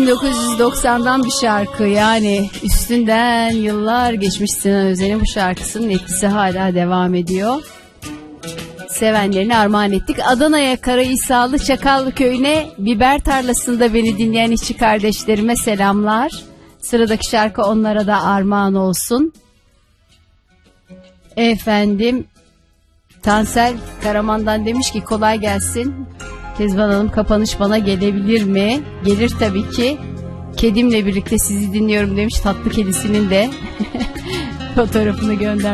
1990'dan bir şarkı, yani üstünden yıllar geçmiş. Sinan Özen'in bu şarkısının etkisi hala devam ediyor. Sevenlerine armağan ettik. Adana'ya, Karahisarlı Çakallı köyüne, biber tarlasında beni dinleyen işçi kardeşlerime selamlar. Sıradaki şarkı onlara da armağan olsun. Efendim, Tansel Karaman'dan demiş ki kolay gelsin. Kezban Hanım, kapanış bana gelebilir mi? Gelir tabii ki. Kedimle birlikte sizi dinliyorum demiş. Tatlı kedisinin de fotoğrafını gönder.